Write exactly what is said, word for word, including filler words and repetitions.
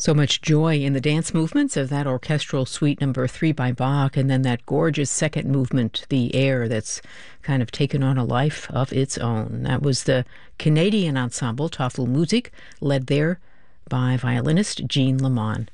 So much joy in the dance movements of that orchestral suite number three by Bach, and then that gorgeous second movement, the air that's kind of taken on a life of its own. That was the Canadian ensemble Tafelmusik, led there by violinist Jean Lamont.